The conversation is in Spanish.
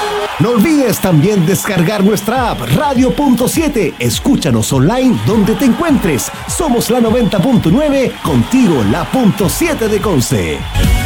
No olvides también descargar nuestra app Radio.7. Escúchanos online donde te encuentres. Somos la 90.9, contigo la .7 de Conce.